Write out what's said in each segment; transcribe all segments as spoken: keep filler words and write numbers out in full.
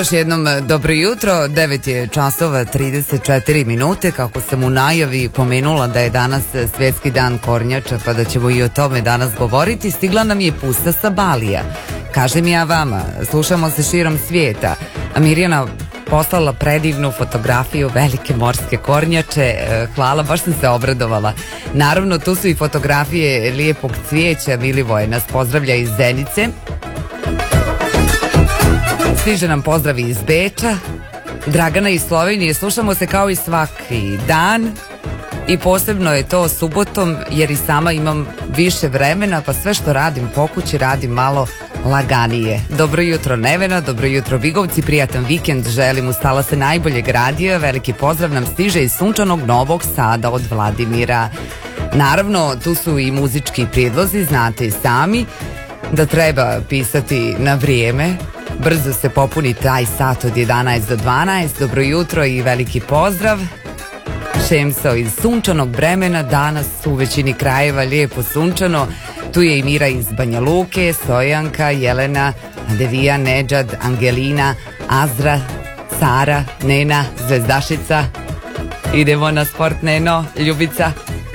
Još jednom dobro jutro, devet je časova trideset četiri minute, kako sam u najavi pomenula da je danas svjetski dan kornjača, pa da ćemo i o tome danas govoriti. Stigla nam je pusta sa Balija. Kažem ja vama, slušamo se širom svijeta. A Mirjana poslala predivnu fotografiju velike morske kornjače. Hvala, baš sam se obradovala. Naravno, tu su i fotografije lijepog cvijeća. Milivoje nas pozdravlja iz Zenice. Stiže nam pozdravi iz Beča. Dragana iz Slovenije. Slušamo se kao i svaki dan. I posebno je to subotom, jer i sama imam više vremena, pa sve što radim po kući radim malo laganije. Dobro jutro Nevena, dobro jutro Bigovci, prijatan vikend želim, ustala se najboljeg radija. Veliki pozdrav nam stiže iz sunčanog Novog Sada od Vladimira. Naravno, tu su i muzički prijedlozi, znate i sami da treba pisati na vrijeme. Brzo se popuni taj sat od jedanaest do dvanaest. Dobro jutro i veliki pozdrav. Šemso iz sunčanog Bremena, danas u većini krajeva lijepo sunčano. Tu je i Mira iz Banja Luke, Sojanka, Jelena, Devija, Nedžad, Angelina, Azra, Sara, Nena, Zvezdašica. Idemo na sport, Neno, Ljubica.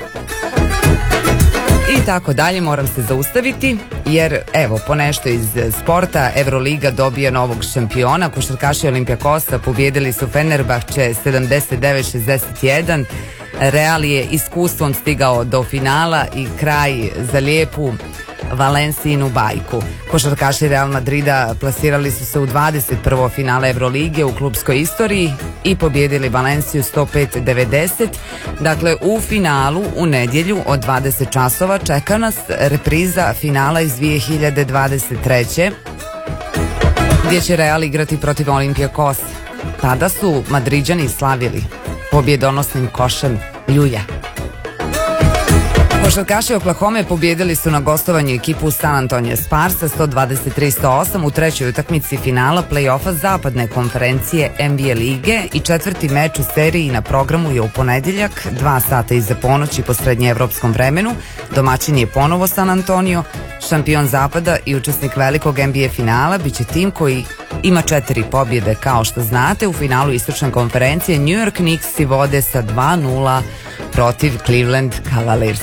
I tako dalje, moram se zaustaviti jer evo po nešto iz sporta. Euroliga dobija novog šampiona. Košarkaši Olimpijakosa pobjedili su Fenerbahče sedamdeset devet šezdeset jedan. Real je iskustvom stigao do finala i kraj za lijepu Valencijinu bajku. Košarkaši Real Madrida plasirali su se u dvadeset prvo finale Evrolige u klubskoj istoriji i pobjedili Valenciju sto pet devedeset. Dakle, u finalu u nedjelju od dvadeset časova čeka nas repriza finala iz dvije hiljade dvadeset treće. gdje će Real igrati protiv Olimpijakosa. Tada su Madriđani slavili pobjedonosnim košem Ljulja. Košarkaši Oklahome pobjedili su na gostovanju ekipu San Antonio Sparsa sto dvadeset tri sto osam u trećoj utakmici finala play-offa zapadne konferencije N B A lige i četvrti meč u seriji na programu je u ponedjeljak, dva sata iza ponoći po srednjeevropskom vremenu. Domaćin je ponovo San Antonio, šampion zapada i učesnik velikog N B A finala, bit će tim koji ima četiri pobjede. Kao što znate, u finalu istočne konferencije New York Knicksi vode sa dva nula protiv Cleveland Cavaliers.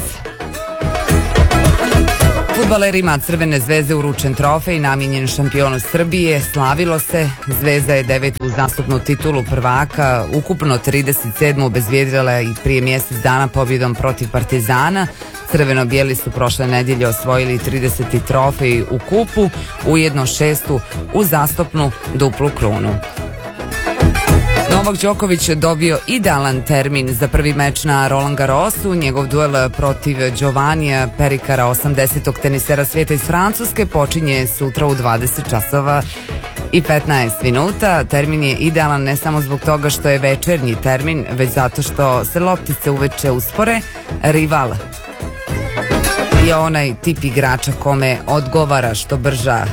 Fudbalerima Crvene zvezde uručen trofej namijenjen šampionu Srbije. Slavilo se, Zvezda je devetu uzastopnu titulu prvaka, ukupno trideset sedmu obezvjedila i prije mjesec dana pobjedom protiv Partizana. Crveno-bijeli su prošle nedjelje osvojili trideseti trofej u kupu, ujedno šestu uzastopnu duplu krunu. Novak Đoković dobio idealan termin za prvi meč na Roland Garrosu. Njegov duel protiv Giovannija Perikara, osamdesetog tenisera svijeta iz Francuske, počinje sutra u dvadeset časova i petnaest minuta. Termin je idealan ne samo zbog toga što je večernji termin, već zato što se loptice uveče uspore. Rival je onaj tip igrača kome odgovara što brža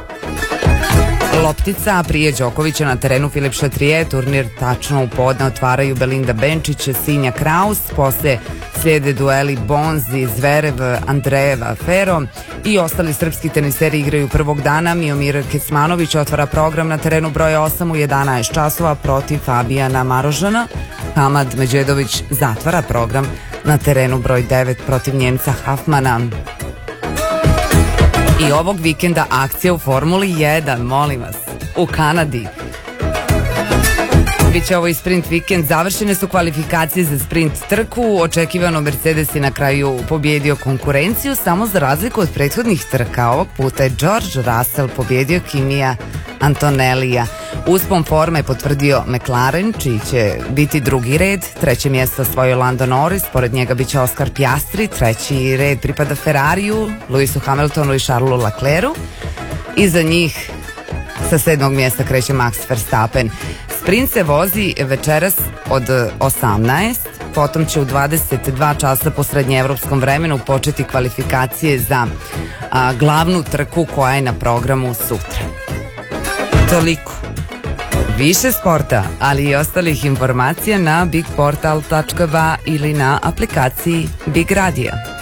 loptica. Prije Đokovića na terenu Filip Chatrier, turnir tačno u podne otvaraju Belinda Benčić, Sinja Kraus, poslije slijede dueli Bonzi, Zverev, Andrejeva, Fero i ostali srpski teniseri igraju prvog dana. Miomir Kecmanović otvara program na terenu broj osam u jedanaest časova protiv Fabijana Marožana. Hamad Međedović zatvara program na terenu broj devet protiv Njemca Hafmana. I ovog vikenda akcija u Formuli jedan, molim vas, u Kanadi. Biće ovo i sprint vikend, završene su kvalifikacije za sprint trku, očekivano Mercedes je na kraju pobjedio konkurenciju, samo za razliku od prethodnih trka. Ovog puta je George Russell pobjedio Kimija Antonellija. Uspon forme je potvrdio McLaren, čiji će biti drugi red. Treće mjesto osvojio Lando Norris, pored njega bit će Oscar Piastri. Treći red pripada Ferrariju, Lewisu Hamiltonu i Charlesu Leclercu. Iza njih sa sedmog mjesta kreće Max Verstappen. Sprint se vozi večeras od osamnaest, potom će u dvadeset dva časa po srednjeevropskom vremenu početi kvalifikacije za a, glavnu trku koja je na programu sutra. Toliko. Više sporta, ali i ostalih informacija na big portal tačka ba ili na aplikaciji Big Radija.